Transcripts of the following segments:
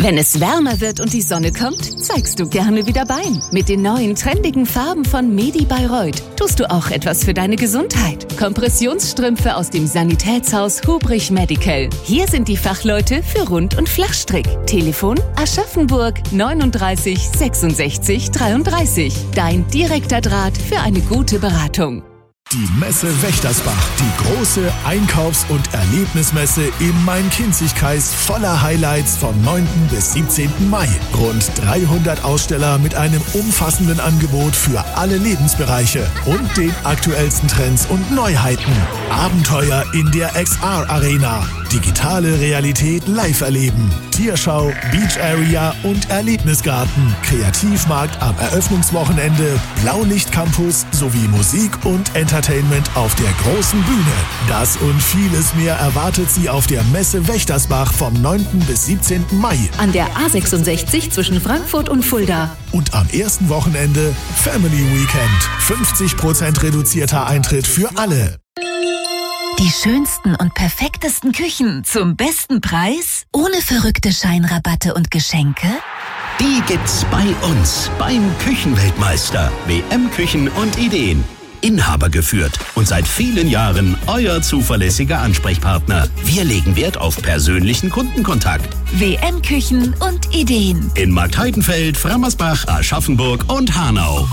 Wenn es wärmer wird und die Sonne kommt, zeigst du gerne wieder Bein. Mit den neuen trendigen Farben von Medi Bayreuth tust du auch etwas für deine Gesundheit. Kompressionsstrümpfe aus dem Sanitätshaus Hubrich Medical. Hier sind die Fachleute für Rund- und Flachstrick. Telefon Aschaffenburg 39 66 33. Dein direkter Draht für eine gute Beratung. Die Messe Wächtersbach, die große Einkaufs- und Erlebnismesse im Main-Kinzig-Kreis voller Highlights vom 9. bis 17. Mai. Rund 300 Aussteller mit einem umfassenden Angebot für alle Lebensbereiche und den aktuellsten Trends und Neuheiten. Abenteuer in der XR Arena, digitale Realität live erleben, Tierschau, Beach Area und Erlebnisgarten, Kreativmarkt am Eröffnungswochenende, Blaulicht-Campus sowie Musik und Entertainment auf der großen Bühne. Das und vieles mehr erwartet Sie auf der Messe Wächtersbach vom 9. bis 17. Mai. An der A66 zwischen Frankfurt und Fulda. Und am ersten Wochenende Family Weekend. 50% reduzierter Eintritt für alle. Die schönsten und perfektesten Küchen zum besten Preis? Ohne verrückte Scheinrabatte und Geschenke? Die gibt's bei uns beim Küchenweltmeister. WM Küchen und Ideen. Inhaber geführt und seit vielen Jahren euer zuverlässiger Ansprechpartner. Wir legen Wert auf persönlichen Kundenkontakt. WM Küchen und Ideen. In Marktheidenfeld, Frammersbach, Aschaffenburg und Hanau.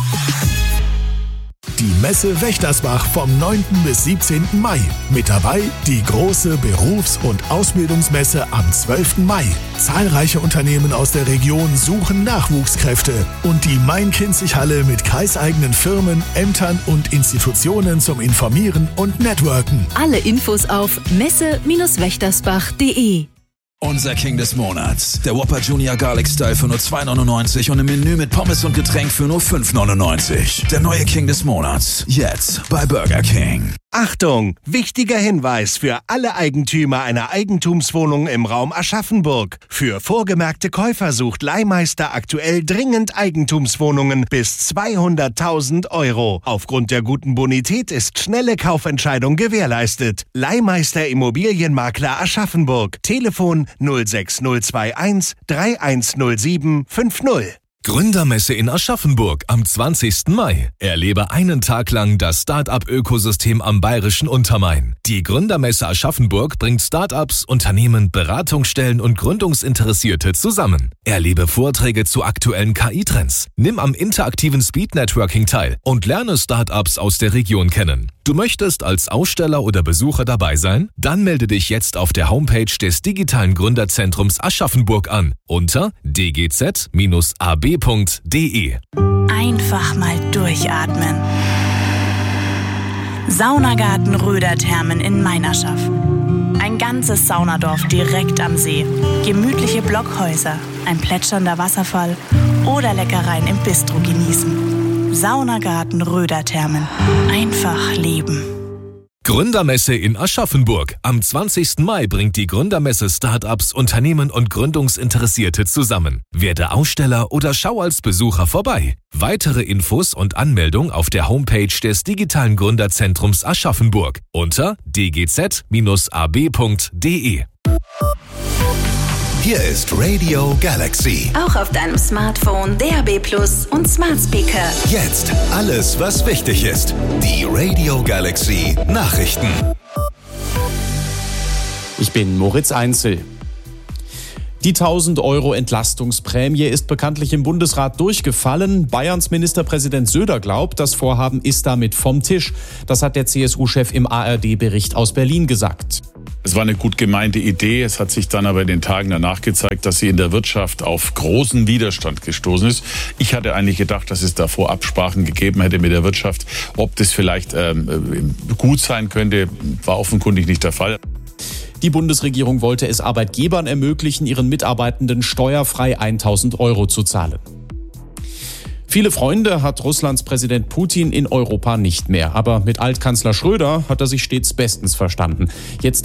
Die Messe Wächtersbach vom 9. bis 17. Mai. Mit dabei die große Berufs- und Ausbildungsmesse am 12. Mai. Zahlreiche Unternehmen aus der Region suchen Nachwuchskräfte. Und die Main-Kinzig-Halle mit kreiseigenen Firmen, Ämtern und Institutionen zum Informieren und Networken. Alle Infos auf messe-wächtersbach.de. Unser King des Monats. Der Whopper Junior Garlic Style für nur 2,99 und ein Menü mit Pommes und Getränk für nur 5,99. Der neue King des Monats. Jetzt bei Burger King. Achtung! Wichtiger Hinweis für alle Eigentümer einer Eigentumswohnung im Raum Aschaffenburg. Für vorgemerkte Käufer sucht Leihmeister aktuell dringend Eigentumswohnungen bis 200.000 €. Aufgrund der guten Bonität ist schnelle Kaufentscheidung gewährleistet. Leihmeister Immobilienmakler Aschaffenburg. Telefon 06021 3107 50. Gründermesse in Aschaffenburg am 20. Mai. Erlebe einen Tag lang das Start-up-Ökosystem am Bayerischen Untermain. Die Gründermesse Aschaffenburg bringt Start-ups, Unternehmen, Beratungsstellen und Gründungsinteressierte zusammen. Erlebe Vorträge zu aktuellen KI-Trends. Nimm am interaktiven Speed-Networking teil und lerne Start-ups aus der Region kennen. Du möchtest als Aussteller oder Besucher dabei sein? Dann melde dich jetzt auf der Homepage des Digitalen Gründerzentrums Aschaffenburg an unter dgz-ab.de. Einfach mal durchatmen. Saunagarten Röderthermen in Meinerschaff. Ein ganzes Saunadorf direkt am See. Gemütliche Blockhäuser, ein plätschernder Wasserfall oder Leckereien im Bistro genießen. Saunagarten Röderthermen. Einfach leben. Gründermesse in Aschaffenburg. Am 20. Mai bringt die Gründermesse Startups, Unternehmen und Gründungsinteressierte zusammen. Werde Aussteller oder schau als Besucher vorbei. Weitere Infos und Anmeldung auf der Homepage des Digitalen Gründerzentrums Aschaffenburg unter dgz-ab.de. Hier ist Radio Galaxy. Auch auf deinem Smartphone, DAB+ und Smart Speaker. Jetzt alles, was wichtig ist. Die Radio Galaxy Nachrichten. Ich bin Moritz Einzel. Die 1.000 € Entlastungsprämie ist bekanntlich im Bundesrat durchgefallen. Bayerns Ministerpräsident Söder glaubt, das Vorhaben ist damit vom Tisch. Das hat der CSU-Chef im ARD-Bericht aus Berlin gesagt. Es war eine gut gemeinte Idee. Es hat sich dann aber in den Tagen danach gezeigt, dass sie in der Wirtschaft auf großen Widerstand gestoßen ist. Ich hatte eigentlich gedacht, dass es davor Absprachen gegeben hätte mit der Wirtschaft. Ob das vielleicht gut sein könnte, war offenkundig nicht der Fall. Die Bundesregierung wollte es Arbeitgebern ermöglichen, ihren Mitarbeitenden steuerfrei 1.000 € zu zahlen. Viele Freunde hat Russlands Präsident Putin in Europa nicht mehr. Aber mit Altkanzler Schröder hat er sich stets bestens verstanden. Jetzt